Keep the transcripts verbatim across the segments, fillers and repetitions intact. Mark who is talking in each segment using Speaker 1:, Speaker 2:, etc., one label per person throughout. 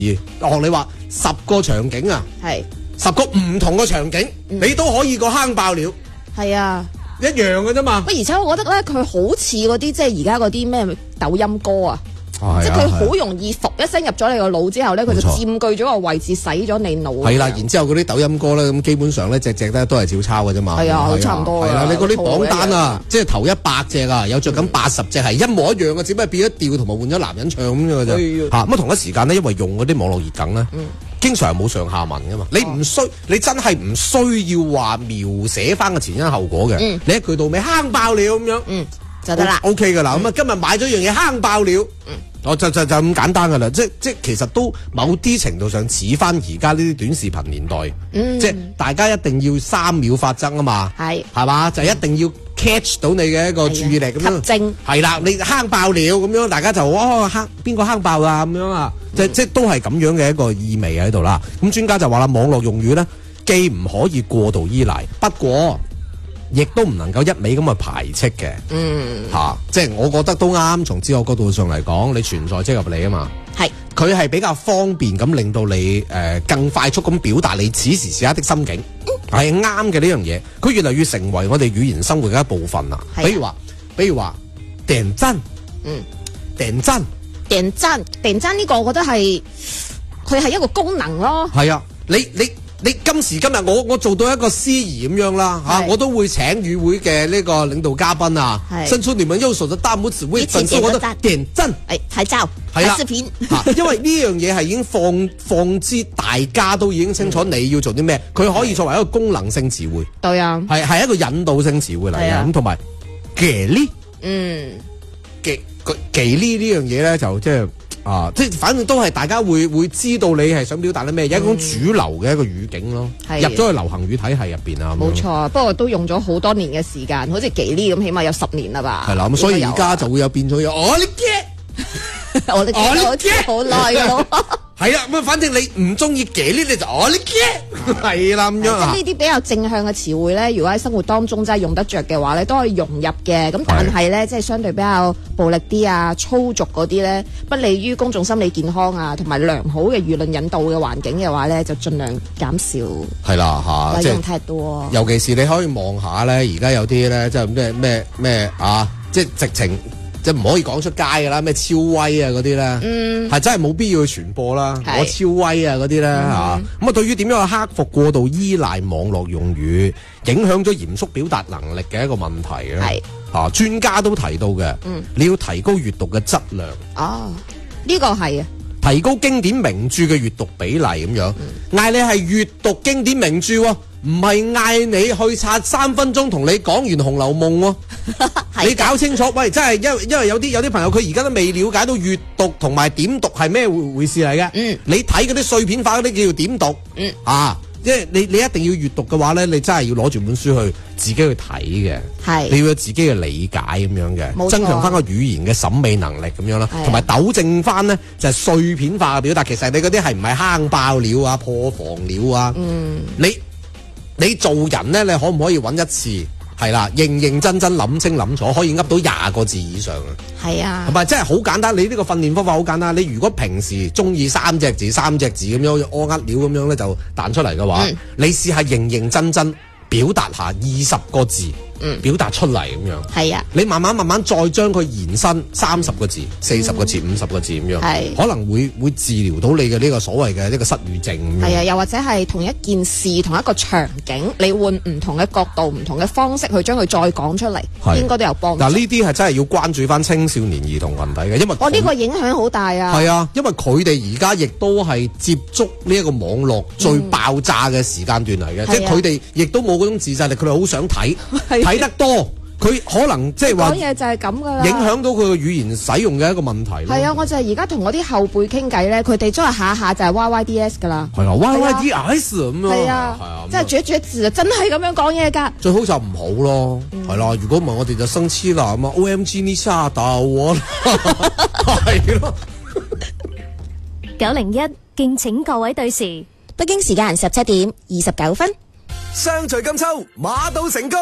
Speaker 1: 學你話十個場景啊，
Speaker 2: 係
Speaker 1: 十個唔同嘅場景，
Speaker 2: 嗯、
Speaker 1: 你都可以個坑爆料。
Speaker 2: 係啊，
Speaker 1: 一樣嘅啫嘛。
Speaker 2: 喂，而且我覺得咧，佢好似嗰啲即係而家嗰啲咩抖音歌啊。
Speaker 1: 啊
Speaker 2: 即係佢好容易伏一聲入咗你個腦之後咧，佢就佔據咗個位置，洗咗你腦。
Speaker 1: 係啦，然之後嗰啲抖音歌咧，咁基本上咧隻隻咧都係照抄嘅啫嘛。
Speaker 2: 係啊，差唔多。
Speaker 1: 係啦，你嗰啲榜單啊，即係頭一百隻啊，有着緊八十隻係一模一樣嘅，只不過變咗調同埋換咗男人唱咁樣嘅啫。嚇咁啊，同一時間咧，因為用嗰啲網絡熱梗咧，經常係冇上下文噶嘛。你唔需，你真係唔需要話描寫翻個前因後果嘅。你一句到尾坑爆料咁樣，
Speaker 2: 嗯就得啦。
Speaker 1: O K 噶啦。咁啊，今日買咗樣嘢坑爆料。我就就就咁簡單噶啦，即即其實都某啲程度上似翻而家呢啲短視頻年代，嗯、即大家一定要三秒法則啊嘛，係係嘛，就一定要 catch 到你嘅一個注意力咁樣，吸睛係啦，你坑爆料咁樣，大家就哇坑邊個坑爆啊咁樣啊，即即都係咁樣嘅一個意味喺度啦。咁專家就話啦，網絡用語咧既唔可以過度依賴，不過亦都唔能夠一味咁去排斥嘅，嗯，吓、啊，即係我覺得都啱。從哲學角度上嚟講，你存在即合理啊嘛，係是，佢係比較方便咁令到你誒、呃、更快速咁表達你此時此刻的心境，係啱嘅呢樣嘢。佢越嚟越成為我哋語言生活嘅一部分啦。啊、比如話，比如話點讚，嗯，點讚，
Speaker 2: 點讚，點讚呢個我覺得係佢係一個功能咯。係啊，
Speaker 1: 你你。你今時今日我我做到一個司儀咁樣啦嚇，我都會請與會嘅呢個領導嘉賓啊，伸出你們右手嘅大拇指，會粉絲我覺得點真，
Speaker 2: 誒睇照，睇視片，
Speaker 1: 因為呢樣嘢係已經放放之大家都已經清楚你要做啲咩，佢可以作為一個功能性詞彙，
Speaker 2: 對啊，
Speaker 1: 係係一個引導性詞彙嚟嘅，咁同埋嘅呢，嗯，嘅嘅呢呢樣嘢咧就即係。啊，即係反正都係大家會會知道你係想表達啲咩，有一種主流嘅一個語境咯，嗯、入咗去流行語體系入邊啊。冇
Speaker 2: 錯，不過都用咗好多年嘅時間，好似幾呢咁，起碼有十年啦吧。
Speaker 1: 係啦，咁所以而家就會有變咗有我呢嘅，
Speaker 2: 我呢嘅好耐咯。
Speaker 1: 係啊，咁反正你唔中意嘅呢，你就我呢嘅係啦咁樣啊。
Speaker 2: 即係呢啲比較正向嘅詞彙咧，如果喺生活當中真係用得着嘅話咧，都可以融入嘅。咁但係咧，即係相對比較暴力啲啊、粗俗嗰啲咧，不利於公眾心理健康啊，同埋良好嘅輿論引導嘅環境嘅話咧，就盡量減少。
Speaker 1: 係啦嚇，即係
Speaker 2: 用太多。
Speaker 1: 尤其是你可以望下咧，而家有啲咧，即係咩咩咩啊，即係直情。即係唔可以講出街㗎啦，咩超威啊嗰啲咧，係、嗯、真係冇必要去傳播啦。我是超威啊嗰啲咧嚇，咁啊對於點樣去克服過度依賴網絡用語，影響咗嚴肅表達能力嘅一個問題咧，係是啊專家都提到嘅，嗯、你要提高閱讀嘅質量。哦，呢、這個係啊。提高經典名著嘅閱讀比例咁樣，嗌、嗯、你係閱讀經典名著喎，唔係嗌你去刷三分鐘同你講完《紅樓夢》喎。的你搞清楚，喂，真係因為因為有啲有啲朋友佢而家都未了解到閱讀同埋點讀係咩回回事嚟嘅。嗯，你睇嗰啲碎片化嗰啲叫做點讀。嗯，啊。即係你你一定要閱讀嘅話咧，你真係要攞住本書去自己去睇嘅，係是你要有自己嘅理解咁樣嘅，錯增強翻個語言嘅審美能力咁樣啦，同埋糾正翻呢就係、是、碎片化嘅表達。其實你嗰啲係唔係坑爆料啊、破防料啊？嗯，你你做人咧，你可唔可以揾一次？係啦，認認真真諗清諗楚，可以噏到廿個字以上啊！係啊，係咪真係好簡單？你呢個訓練方法好簡單。你如果平時中意三隻字、三隻字咁樣屙呃料咁樣咧，就彈出嚟嘅話，嗯、你試下認認真真表達下二十個字。嗯，表達出嚟咁樣，係啊，你慢慢慢慢再將佢延伸三十個字、四十個字、五十個字咁樣，係可能會會治療到你嘅呢個所謂嘅呢個失語症。係啊，又或者係同一件事、同一個場景，你換唔同嘅角度、唔同嘅方式去將佢再講出嚟，應該都有幫助。嗱，呢啲係真係要關注翻青少年兒童群體嘅，因為我呢個影響好大啊。係啊，因為佢哋而家亦都係接觸呢一個網絡最爆炸嘅時間段嚟嘅，即係佢哋亦都冇嗰種自制力，佢哋好想睇。睇得多，佢可能即係話講嘢就係咁噶啦，影響到佢嘅語言使用嘅一個問題。係啊，我就係而家同我啲後輩傾偈咧，佢哋真係下下就係 Y Y D S 噶啦。係啊 ，Y Y D S 咁樣。係啊，係啊，即係絕絕字啊，真係咁樣講嘢噶。最好就唔好咯，係啦。如果唔係我哋就生黐啦咁啊 ，O M G 呢下到我係咯。
Speaker 3: 九零一敬請各位對時，
Speaker 2: 北京時間十七點二十九分。
Speaker 4: 雙聚金秋，馬到成功。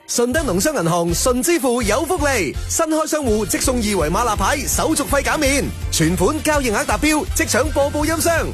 Speaker 4: 順德農商銀行順支付有福利，新開商戶即送二維碼立牌，手續費減免，存款交易額達標即搶播報音箱。